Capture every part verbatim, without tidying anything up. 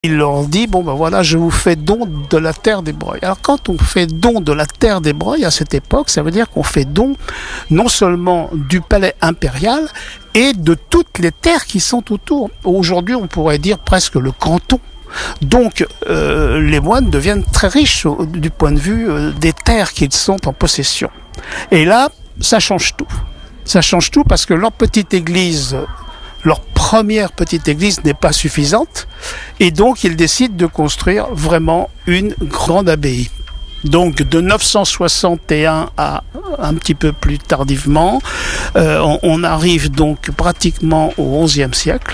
Il leur dit, bon ben voilà, je vous fais don de la terre des Breuils. Alors quand on fait don de la terre des Breuils à cette époque, ça veut dire qu'on fait don non seulement du palais impérial et de toutes les terres qui sont autour. Aujourd'hui, on pourrait dire presque le canton. Donc euh, les moines deviennent très riches au, du point de vue euh, des terres qu'ils sont en possession. Et là, ça change tout. Ça change tout parce que leur petite église... Leur première petite église n'est pas suffisante et donc ils décident de construire vraiment une grande abbaye. Donc de neuf cent soixante et un à un petit peu plus tardivement, euh, on, on arrive donc pratiquement au onzième siècle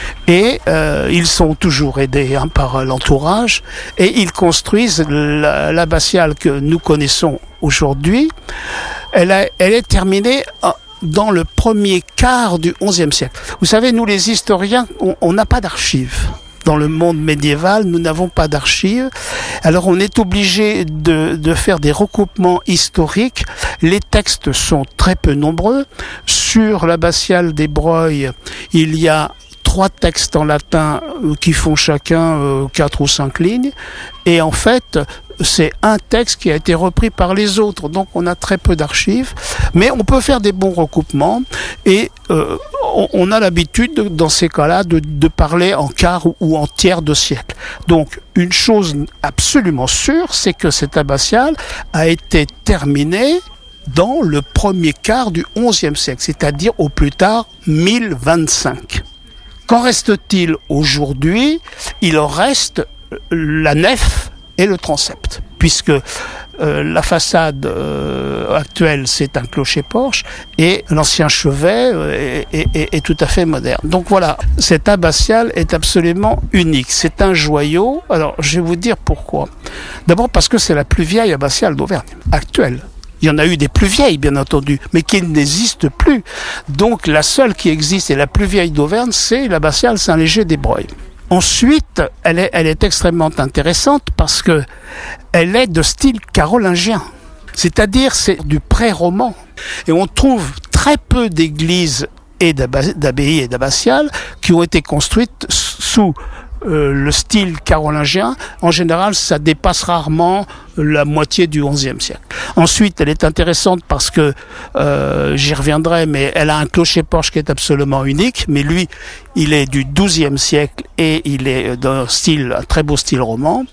et euh, ils sont toujours aidés hein, par l'entourage et ils construisent la, l'abbatiale que nous connaissons aujourd'hui. Elle, a, elle est terminée en dans le premier quart du onzième siècle. Vous savez, nous les historiens, on n'a pas d'archives. Dans le monde médiéval, nous n'avons pas d'archives. Alors on est obligé de, de faire des recoupements historiques. Les textes sont très peu nombreux. Sur l'abbatiale des Breuils, il y a trois textes en latin qui font chacun euh, quatre ou cinq lignes. Et en fait, c'est un texte qui a été repris par les autres. Donc on a très peu d'archives. Mais on peut faire des bons recoupements. Et euh, on, on a l'habitude, de, dans ces cas-là, de, de parler en quart ou, ou en tiers de siècle. Donc une chose absolument sûre, c'est que cette abbatiale a été terminée dans le premier quart du onzième siècle, c'est-à-dire au plus tard mille vingt-cinq. Qu'en reste-t-il aujourd'hui? Il en reste la nef et le transept, puisque euh, la façade euh, actuelle, c'est un clocher-porche, et l'ancien chevet euh, est, est, est tout à fait moderne. Donc voilà, cette abbatiale est absolument unique. C'est un joyau. Alors, je vais vous dire pourquoi. D'abord parce que c'est la plus vieille abbatiale d'Auvergne, actuelle. Il y en a eu des plus vieilles, bien entendu, mais qui n'existent plus. Donc la seule qui existe et la plus vieille d'Auvergne, c'est l'abbatiale Saint-Léger des Breuils. Ensuite, elle est, elle est extrêmement intéressante parce que elle est de style carolingien. C'est-à-dire, c'est du pré-roman. Et on trouve très peu d'églises et d'abbayes et d'abbatiales qui ont été construites sous Euh, le style carolingien. En général, ça dépasse rarement la moitié du onzième siècle. Ensuite, elle est intéressante parce que, euh, j'y reviendrai, mais elle a un clocher-porche qui est absolument unique, mais lui, il est du douzième siècle et il est d'un style, un très beau style roman.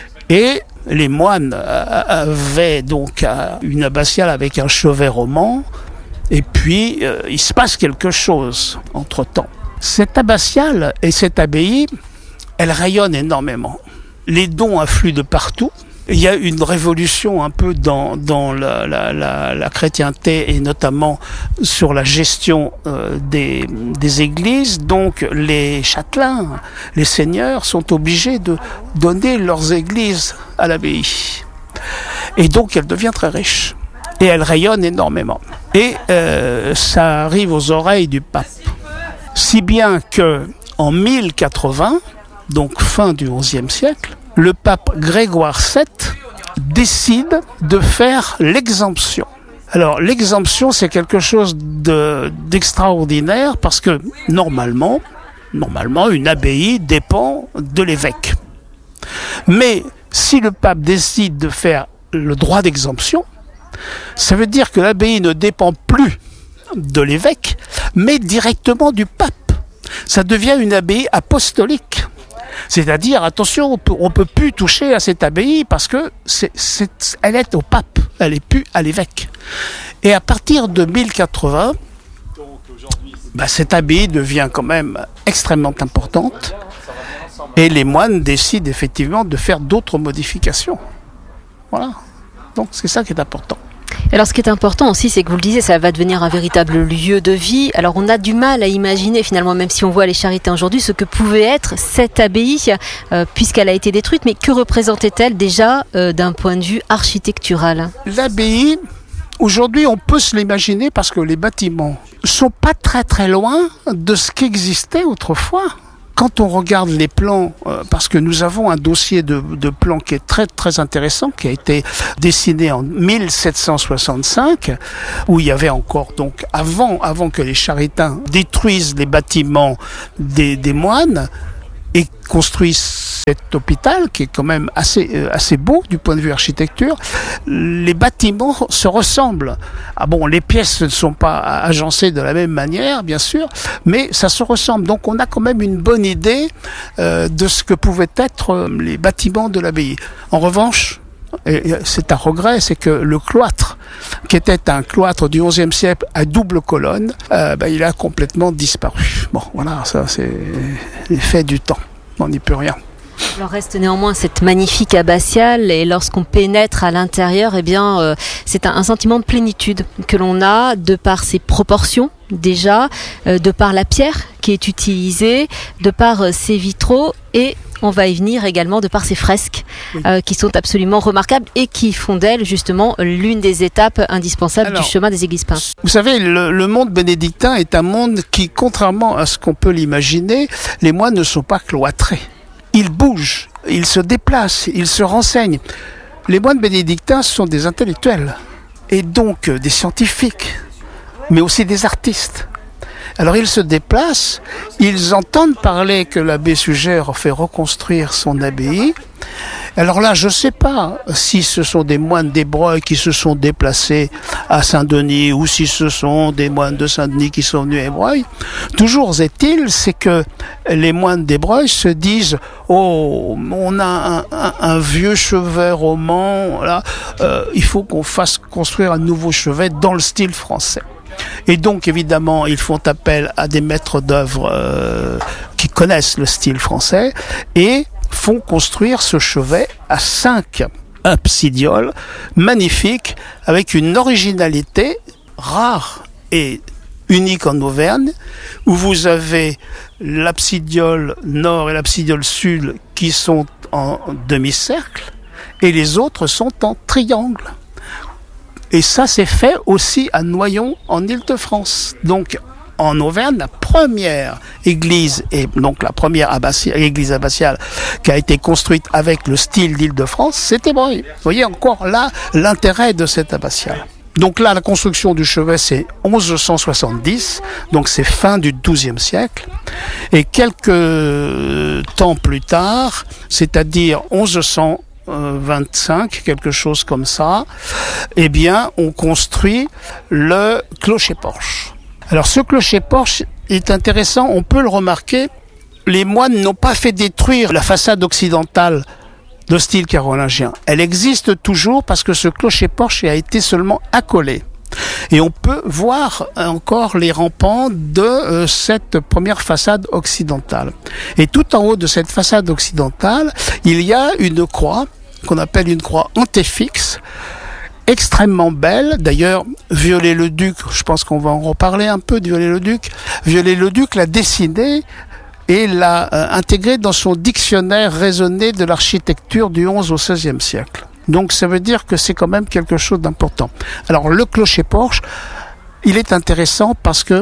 Et les moines avaient donc une abbatiale avec un chevet roman, et puis euh, il se passe quelque chose entre-temps. Cette abbatiale et cette abbaye, elle rayonne énormément. Les dons affluent de partout. Il y a une révolution un peu dans, dans la, la, la, la chrétienté et notamment sur la gestion euh, des, des églises. Donc les châtelains, les seigneurs sont obligés de donner leurs églises à l'abbaye. Et donc elle devient très riche. Et elle rayonne énormément. Et euh, ça arrive aux oreilles du pape. Si bien que en mille quatre-vingts, donc fin du onzième siècle, le pape Grégoire sept décide de faire l'exemption. Alors l'exemption, c'est quelque chose de, d'extraordinaire parce que normalement, normalement, une abbaye dépend de l'évêque. Mais si le pape décide de faire le droit d'exemption, ça veut dire que l'abbaye ne dépend plus de l'évêque, mais directement du pape. Ça devient une abbaye apostolique. C'est-à-dire, attention, on peut, on peut plus toucher à cette abbaye parce que c'est, c'est, elle est au pape, elle est plus à l'évêque. Et à partir de mille quatre-vingts, bah, cette abbaye devient quand même extrêmement importante et les moines décident effectivement de faire d'autres modifications. Voilà. Donc c'est ça qui est important. Alors ce qui est important aussi, c'est que vous le disiez, ça va devenir un véritable lieu de vie. Alors on a du mal à imaginer finalement, même si on voit les charités aujourd'hui, ce que pouvait être cette abbaye, euh, puisqu'elle a été détruite. Mais que représentait-elle déjà euh, d'un point de vue architectural? L'abbaye, aujourd'hui on peut se l'imaginer parce que les bâtiments sont pas très très loin de ce qui existait autrefois. Quand on regarde les plans, euh, parce que nous avons un dossier de, de plans qui est très très intéressant, qui a été dessiné en mille sept cent soixante-cinq, où il y avait encore donc avant avant que les charitains détruisent les bâtiments des, des moines, et construit cet hôpital qui est quand même assez euh, assez beau du point de vue architecture. Les bâtiments se ressemblent. Ah bon, les pièces ne sont pas agencées de la même manière, bien sûr, mais ça se ressemble. Donc on a quand même une bonne idée euh, de ce que pouvaient être euh, les bâtiments de l'abbaye. En revanche, et c'est un regret, c'est que le cloître, qui était un cloître du onzième siècle à double colonne, euh, ben, il a complètement disparu. Bon, voilà, ça c'est l'effet du temps. On n'y peut rien. Il en reste néanmoins cette magnifique abbatiale et lorsqu'on pénètre à l'intérieur, eh bien, euh, c'est un, un sentiment de plénitude que l'on a de par ses proportions déjà, euh, de par la pierre qui est utilisée, de par euh, ses vitraux et on va y venir également de par ses fresques oui. euh, qui sont absolument remarquables et qui font d'elle justement l'une des étapes indispensables Alors, du chemin des églises peintes. Vous savez, le, le monde bénédictin est un monde qui, contrairement à ce qu'on peut l'imaginer, les moines ne sont pas cloîtrés. Ils bougent, ils se déplacent, ils se renseignent. Les moines bénédictins sont des intellectuels et donc des scientifiques, mais aussi des artistes. Alors ils se déplacent, ils entendent parler que l'abbé Suger fait reconstruire son abbaye. Alors là, je ne sais pas si ce sont des moines des Breuils qui se sont déplacés à Saint-Denis ou si ce sont des moines de Saint-Denis qui sont venus à Breuil. Toujours est-il, c'est que les moines des Breuils se disent « Oh, on a un, un, un vieux chevet roman, là, euh, il faut qu'on fasse construire un nouveau chevet dans le style français ». Et donc, évidemment, ils font appel à des maîtres d'œuvre euh, qui connaissent le style français et font construire ce chevet à cinq absidioles magnifiques avec une originalité rare et unique en Auvergne, où vous avez l'absidiole nord et l'absidiole sud qui sont en demi-cercle et les autres sont en triangle. Et ça, c'est fait aussi à Noyon, en Île-de-France. Donc, en Auvergne, la première église, et donc la première abbatiale, église abbatiale qui a été construite avec le style d'Île-de-France, c'était Breuil. Vous voyez encore là l'intérêt de cette abbatiale. Donc là, la construction du chevet, c'est onze cent soixante-dix, donc c'est fin du douzième siècle. Et quelques temps plus tard, c'est-à-dire onze cent vingt-cinq, quelque chose comme ça, eh bien, on construit le clocher-porche. Alors, ce clocher-porche est intéressant, on peut le remarquer, les moines n'ont pas fait détruire la façade occidentale de style carolingien. Elle existe toujours parce que ce clocher-porche a été seulement accolé. Et on peut voir encore les rampants de euh, cette première façade occidentale. Et tout en haut de cette façade occidentale, il y a une croix qu'on appelle une croix antéfixe, extrêmement belle. D'ailleurs, Viollet-le-Duc, je pense qu'on va en reparler un peu de Viollet-le-Duc. Viollet-le-Duc l'a dessinée et l'a euh, intégrée dans son dictionnaire raisonné de l'architecture du onzième au seizième siècle. Donc ça veut dire que c'est quand même quelque chose d'important. Alors le clocher-porche, il est intéressant parce que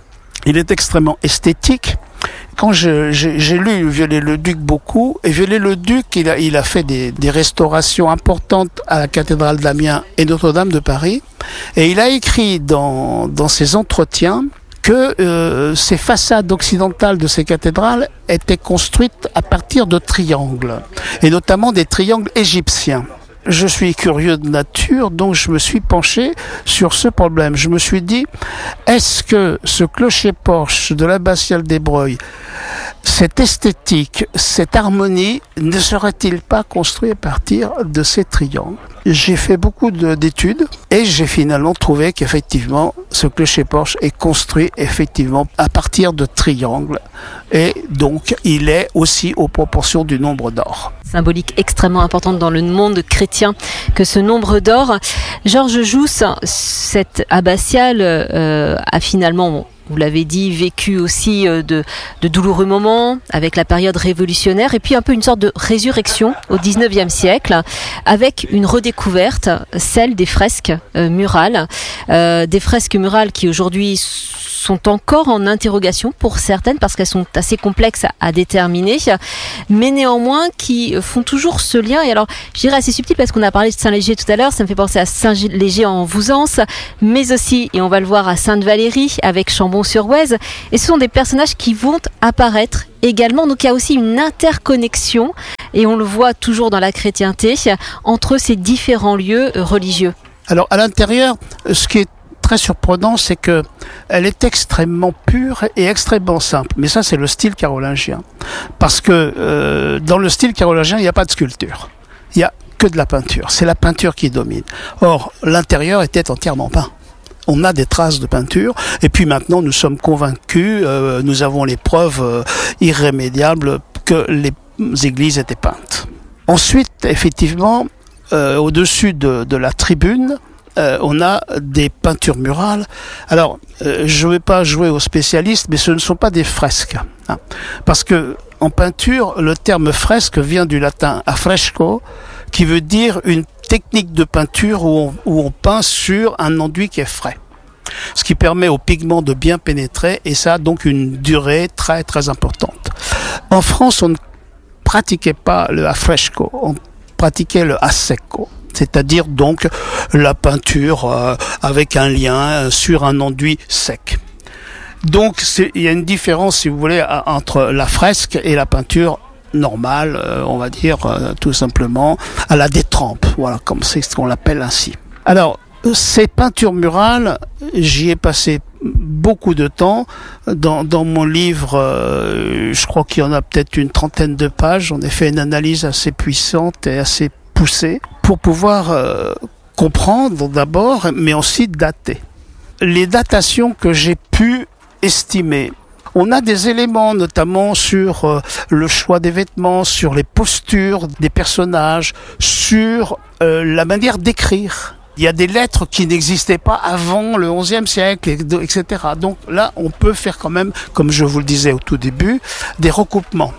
il est extrêmement esthétique. Quand je, j'ai, j'ai lu Viollet-le-Duc beaucoup, et Viollet-le-Duc, il a, il a fait des, des restaurations importantes à la cathédrale d'Amiens et Notre-Dame de Paris, et il a écrit dans, dans ses entretiens que euh, ces façades occidentales de ces cathédrales étaient construites à partir de triangles, et notamment des triangles égyptiens. Je suis curieux de nature, donc je me suis penché sur ce problème. Je me suis dit, est-ce que ce clocher-porche de l'abbatiale des Breuils, cette esthétique, cette harmonie, ne serait-il pas construit à partir de ces triangles ? J'ai fait beaucoup de, d'études et j'ai finalement trouvé qu'effectivement, ce clocher-porche est construit effectivement à partir de triangles et donc il est aussi aux proportions du nombre d'or. Symbolique extrêmement importante dans le monde chrétien que ce nombre d'or. Georges Jousse, cette abbatiale euh, a finalement, vous l'avez dit, vécu aussi de, de douloureux moments avec la période révolutionnaire et puis un peu une sorte de résurrection au dix-neuvième siècle avec une redécouverte, celle des fresques euh, murales, euh, des fresques murales qui aujourd'hui sont encore en interrogation pour certaines parce qu'elles sont assez complexes à, à déterminer, mais néanmoins qui font toujours ce lien. Et alors, je dirais assez subtil parce qu'on a parlé de Saint-Léger tout à l'heure, ça me fait penser à Saint-Léger en Vouzance, mais aussi, et on va le voir, à Sainte-Valérie avec Chambon-sur-Oise. Et ce sont des personnages qui vont apparaître également. Donc il y a aussi une interconnexion, et on le voit toujours dans la chrétienté, entre ces différents lieux religieux. Alors à l'intérieur, ce qui est très surprenant, c'est que elle est extrêmement pure et extrêmement simple. Mais ça, c'est le style carolingien. Parce que euh, dans le style carolingien, il n'y a pas de sculpture. Il n'y a que de la peinture. C'est la peinture qui domine. Or, l'intérieur était entièrement peint. On a des traces de peinture, et puis maintenant nous sommes convaincus, euh, nous avons les preuves euh, irrémédiables que les églises étaient peintes. Ensuite, effectivement, euh, au-dessus de, de la tribune, euh, on a des peintures murales. Alors, euh, je ne vais pas jouer aux spécialistes, mais ce ne sont pas des fresques, hein, parce que en peinture, le terme fresque vient du latin affresco, qui veut dire une technique de peinture où on, où on peint sur un enduit qui est frais. Ce qui permet aux pigments de bien pénétrer, et ça a donc une durée très très importante. En France, on ne pratiquait pas le affresco, on pratiquait le a secco, c'est-à-dire donc la peinture euh, avec un lien sur un enduit sec. Donc c'est, il y a une différence, si vous voulez, entre la fresque et la peinture normale, euh, on va dire euh, tout simplement à la détrempe, voilà, comme c'est ce qu'on l'appelle ainsi. Alors, ces peintures murales, j'y ai passé beaucoup de temps. Dans, dans mon livre, euh, je crois qu'il y en a peut-être une trentaine de pages. J'en ai fait une analyse assez puissante et assez poussée pour pouvoir euh, comprendre d'abord, mais aussi dater. Les datations que j'ai pu estimer, on a des éléments notamment sur euh, le choix des vêtements, sur les postures des personnages, sur euh, la manière d'écrire. Il y a des lettres qui n'existaient pas avant le onzième siècle, et cetera. Donc là, on peut faire quand même, comme je vous le disais au tout début, des recoupements.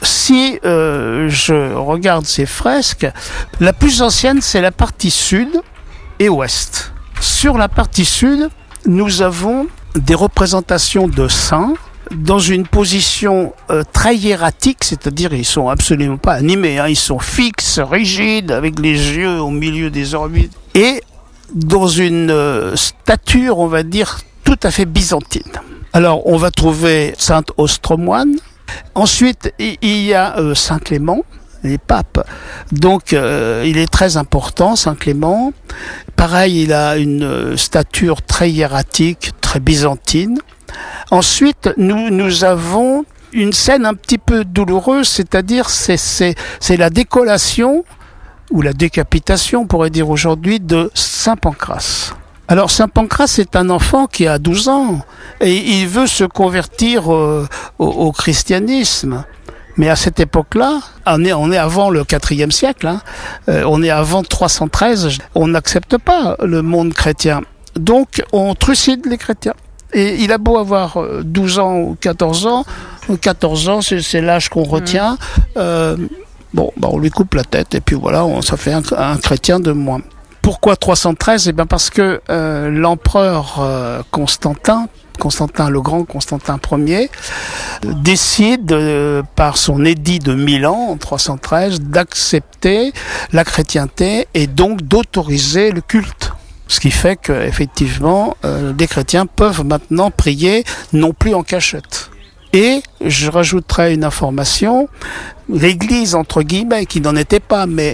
Si euh, je regarde ces fresques, la plus ancienne, c'est la partie sud et ouest. Sur la partie sud, nous avons des représentations de saints dans une position euh, très hiératique, c'est-à-dire ils sont absolument pas animés, hein, ils sont fixes, rigides, avec les yeux au milieu des orbites, et dans une euh, stature, on va dire, tout à fait byzantine. Alors, on va trouver Saint Ostromoine. Ensuite, il y a euh, Saint Clément, les papes. Donc, euh, il est très important, Saint Clément. Pareil, il a une euh, stature très hiératique, très byzantine. Ensuite, nous, nous avons une scène un petit peu douloureuse, c'est-à-dire c'est, c'est, c'est la décollation, ou la décapitation, on pourrait dire aujourd'hui, de Saint Pancrace. Alors Saint Pancrace est un enfant qui a douze ans et il veut se convertir euh, au, au christianisme. Mais à cette époque-là, on est, on est avant le quatrième siècle, hein, euh, on est avant trois cent treize, on n'accepte pas le monde chrétien. Donc on trucide les chrétiens. Et il a beau avoir douze ans ou quatorze ans, quatorze ans c'est, c'est l'âge qu'on retient, euh, bon, bah on lui coupe la tête et puis voilà, on, ça fait un, un chrétien de moins. Pourquoi trois cent treize ? Eh bien parce que euh, l'empereur euh, Constantin, Constantin le Grand, Constantin Ier, euh, décide euh, par son édit de Milan en trois cent treize d'accepter la chrétienté et donc d'autoriser le culte. Ce qui fait que effectivement, euh, les chrétiens peuvent maintenant prier non plus en cachette. Et je rajouterai une information, l'église entre guillemets, qui n'en était pas, mais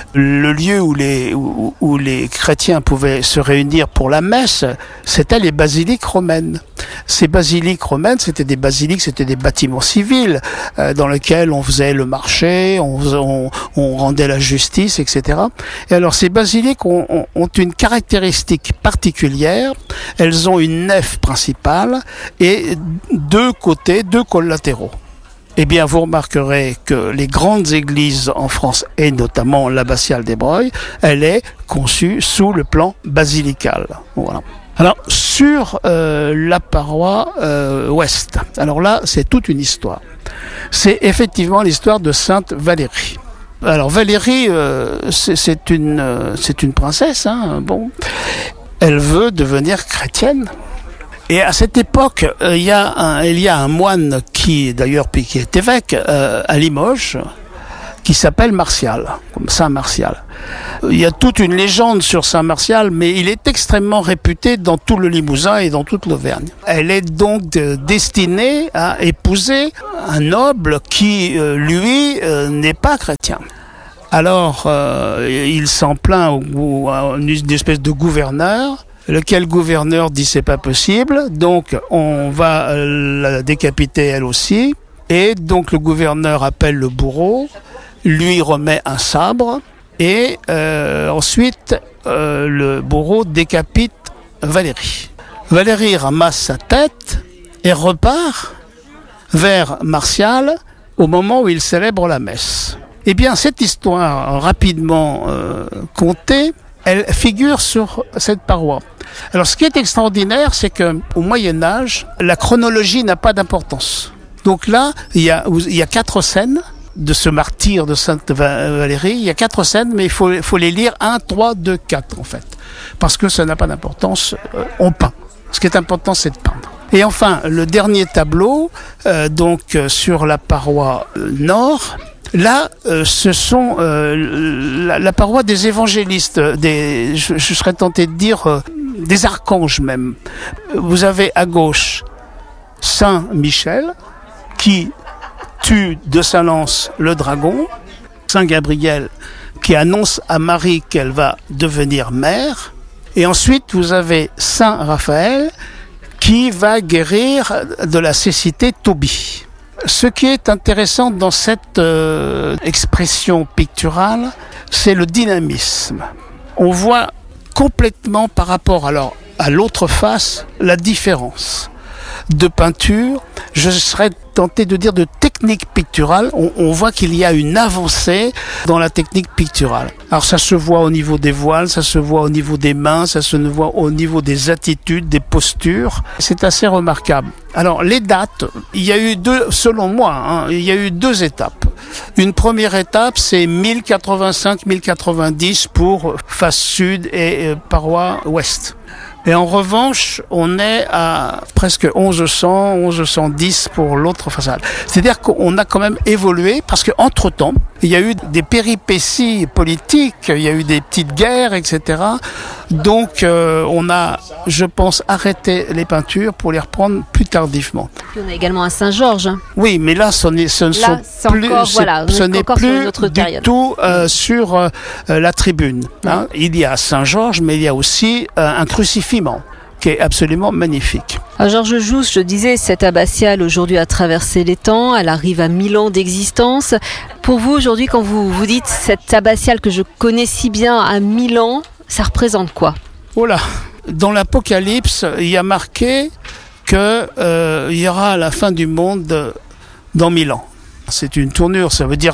le lieu où les, où, où les chrétiens pouvaient se réunir pour la messe, c'était les basiliques romaines. Ces basiliques romaines, c'était des basiliques, c'était des bâtiments civils euh, dans lesquels on faisait le marché, on, on, on rendait la justice, et cetera. Et alors ces basiliques ont, ont, ont une caractéristique particulière, elles ont une nef principale et deux côtés, deux collatéraux. Eh bien, vous remarquerez que les grandes églises en France, et notamment l'abbatiale des Breuils, elle est conçue sous le plan basilical. Voilà. Alors, sur euh, la paroi euh, ouest, alors là, c'est toute une histoire. C'est effectivement l'histoire de Sainte Valérie. Alors, Valérie, euh, c'est, c'est, une, euh, c'est une princesse, hein, bon. Elle veut devenir chrétienne. Et à cette époque, euh, il, y a un, il y a un moine qui, d'ailleurs, puis qui est évêque euh, à Limoges, qui s'appelle Martial, comme Saint Martial. Il y a toute une légende sur Saint Martial, mais il est extrêmement réputé dans tout le Limousin et dans toute l'Auvergne. Elle est donc de, destinée à épouser un noble qui, euh, lui, euh, n'est pas chrétien. Alors, euh, il s'en plaint au, à une espèce de gouverneur, lequel gouverneur dit c'est pas possible, donc on va euh, la décapiter elle aussi. Et donc le gouverneur appelle le bourreau, lui remet un sabre, et euh, ensuite euh, le bourreau décapite Valérie. Valérie ramasse sa tête et repart vers Martial au moment où il célèbre la messe. Eh bien, cette histoire rapidement euh, contée, elle figure sur cette paroi. Alors, ce qui est extraordinaire, c'est que au Moyen Âge, la chronologie n'a pas d'importance. Donc là, il y a, il y a quatre scènes de ce martyre de Sainte Valérie. Il y a quatre scènes, mais il faut, il faut les lire un, trois, deux, quatre en fait, parce que ça n'a pas d'importance. Euh, on peint. Ce qui est important, c'est de peindre. Et enfin, le dernier tableau, euh, donc euh, sur la paroi euh, nord. Là, euh, ce sont euh, la, la paroi des évangélistes, des, je, je serais tenté de dire euh, des archanges même. Vous avez à gauche Saint Michel qui tue de sa lance le dragon, Saint Gabriel qui annonce à Marie qu'elle va devenir mère, et ensuite vous avez Saint Raphaël qui va guérir de la cécité Tobie. Ce qui est intéressant dans cette euh, expression picturale, c'est le dynamisme. On voit complètement par rapport alors à l'autre face la différence de peinture. Je serais tenté de dire de technique picturale. On, on voit qu'il y a une avancée dans la technique picturale. Alors ça se voit au niveau des voiles, ça se voit au niveau des mains, ça se voit au niveau des attitudes, des postures. C'est assez remarquable. Alors les dates, il y a eu deux, selon moi, hein, il y a eu deux étapes. Une première étape, c'est mille quatre-vingt-cinq mille quatre-vingt-dix pour face sud et euh, paroi ouest. Et en revanche, on est à presque onze cents, onze cent dix pour l'autre façade. C'est-à-dire qu'on a quand même évolué parce qu'entre-temps, il y a eu des péripéties politiques, il y a eu des petites guerres, et cetera. Donc, euh, on a, je pense, arrêté les peintures pour les reprendre plus tardivement. On a également un Saint-Georges. Oui, mais là, ce, n'est, ce ne là, sont plus, encore, voilà, ce n'est plus du période. tout euh, sur euh, la tribune. Hein. Oui. Il y a Saint-Georges, mais il y a aussi euh, un crucifiement qui est absolument magnifique. Alors Georges Jousse, je disais, cette abbatiale aujourd'hui a traversé les temps, elle arrive à mille ans d'existence. Pour vous aujourd'hui, quand vous vous dites cette abbatiale que je connais si bien à mille ans, ça représente quoi ? Oh là, dans l'Apocalypse, il y a marqué qu'il euh, y aura la fin du monde dans mille ans. C'est une tournure, ça veut dire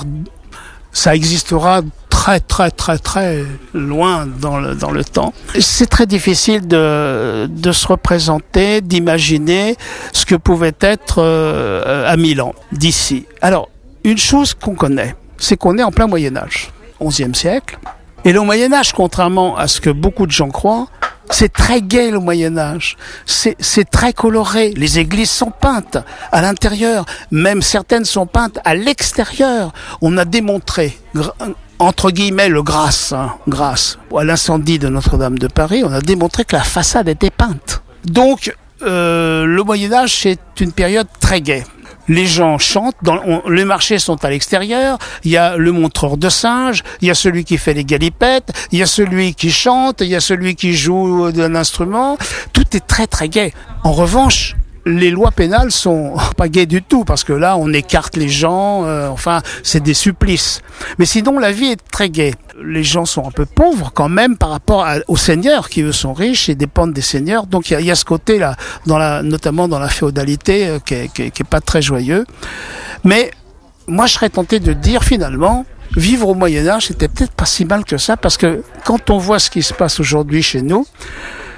ça existera très très très très loin dans le, dans le temps. C'est très difficile de, de se représenter, d'imaginer ce que pouvait être euh, à mille ans d'ici. Alors, une chose qu'on connaît, c'est qu'on est en plein Moyen-Âge, onzième siècle. Et le Moyen-Âge, contrairement à ce que beaucoup de gens croient, c'est très gai le Moyen-Âge. C'est, c'est très coloré. Les églises sont peintes à l'intérieur. Même certaines sont peintes à l'extérieur. On a démontré, entre guillemets, le grâce, hein, grâce à l'incendie de Notre-Dame de Paris, on a démontré que la façade était peinte. Donc, euh, le Moyen-Âge, c'est une période très gaie. Les gens chantent, dans, on, les marchés sont à l'extérieur, il y a le montreur de singes, il y a celui qui fait les galipettes, il y a celui qui chante, il y a celui qui joue d'un instrument, tout est très très gai. En revanche, les lois pénales sont pas gaies du tout, parce que là, on écarte les gens, euh, enfin, c'est des supplices. Mais sinon, la vie est très gaie. Les gens sont un peu pauvres quand même par rapport à, aux seigneurs qui eux sont riches et dépendent des seigneurs. Donc il y a, il y a ce côté-là, dans la, notamment dans la féodalité, euh, qui, est, qui, est, qui est pas très joyeux. Mais moi, je serais tenté de dire finalement, vivre au Moyen Âge, c'était peut-être pas si mal que ça, parce que quand on voit ce qui se passe aujourd'hui chez nous,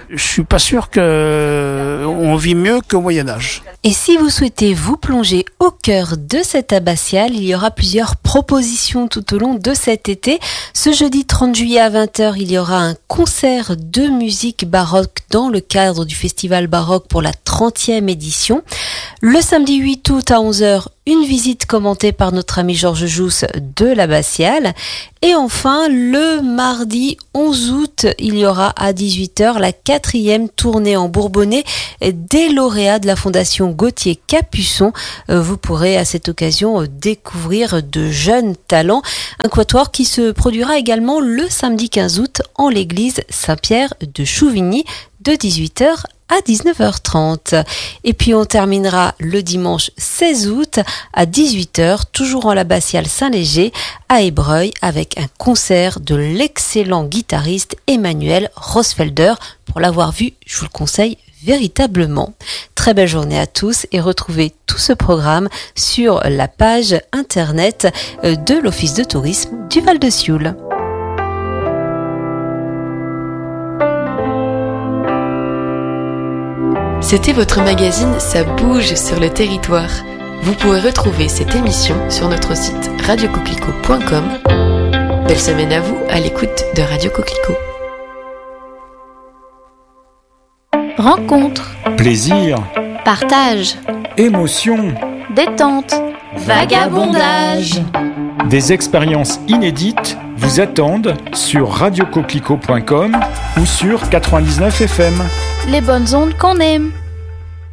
je suis pas sûr que on vit mieux qu'au Moyen-Âge. Et si vous souhaitez vous plonger au cœur de cette abbatiale, il y aura plusieurs propositions tout au long de cet été. Ce jeudi trente juillet à vingt heures, il y aura un concert de musique baroque dans le cadre du Festival baroque pour la trentième édition. Le samedi huit août à onze heures, une visite commentée par notre ami Georges Jousse de l'abbatiale. Et enfin, le mardi onze août, il y aura à dix-huit heures la quatrième tournée en Bourbonnais des lauréats de la Fondation Gauthier Capuçon. Vous pourrez à cette occasion découvrir de jeunes talents. Un quatuor qui se produira également le samedi quinze août en l'église Saint-Pierre de Chouvigny de dix-huit heures à dix-neuf heures trente. Et puis on terminera le dimanche seize août à dix-huit heures, toujours en l'abbatiale Saint-Léger à Ébreuil, avec un concert de l'excellent guitariste Emmanuel Rosfelder. Pour l'avoir vu, je vous le conseille véritablement. Très belle journée à tous et retrouvez tout ce programme sur la page internet de l'Office de tourisme du Val-de-Sioule. C'était votre magazine Ça bouge sur le territoire. Vous pourrez retrouver cette émission sur notre site radio coquelicot point com. Belle semaine à vous à l'écoute de Radio Coquelicot. Rencontre, plaisir, partage, émotion, détente, vagabondage. Des expériences inédites vous attendent sur radio coquelicot point com ou sur quatre-vingt-dix-neuf F M. Les bonnes ondes qu'on aime.